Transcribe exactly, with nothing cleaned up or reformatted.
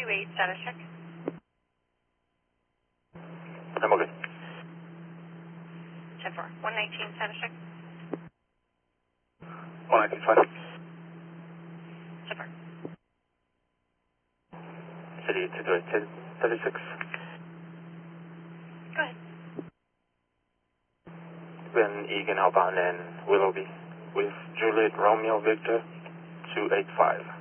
two eight, status check. I'm okay. ten four, one nineteen, status check. one nineteen, fine. ten four. City two three, ten thirty-six. Go ahead. Ben Egan outbound and Willoughby with Juliet Romeo Victor two eight five.